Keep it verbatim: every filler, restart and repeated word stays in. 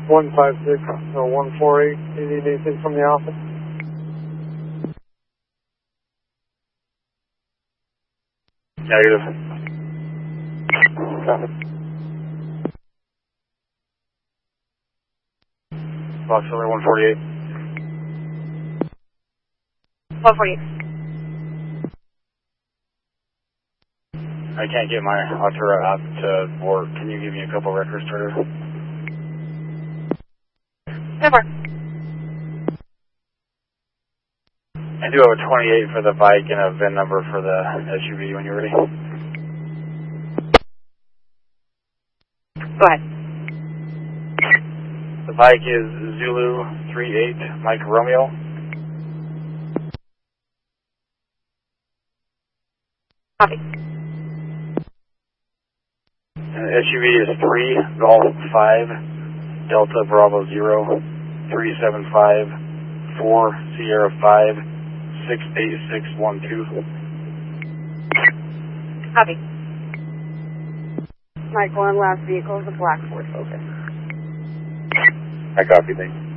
one five six or one four eight. Do you need anything from the office? Negative. Copy. Box number one forty-eight. one forty-eight. I can't get my Altura app to work. Can you give me a couple record starters? ten four. I do have a twenty-eight for the bike and a V I N number for the S U V when you're ready. Go ahead. The bike is Zulu three eight Mike Romeo. Copy. And the S U V is three Golf five Delta Bravo zero three seven five four Sierra five six eight six one two. Copy. Mike, one last vehicle is a black Ford Focus. I copy, thanks.